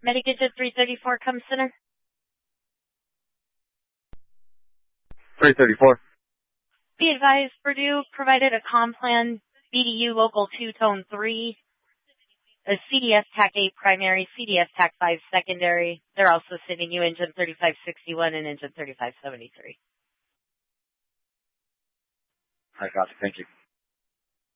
Medicated 334 come center. 334. Be advised, Purdue provided a Complan BDU Local 2 Tone 3, a CDS TAC 8 primary, CDS TAC 5 secondary. They're also sending you engine 3561 and engine 3573. I got it. Thank you.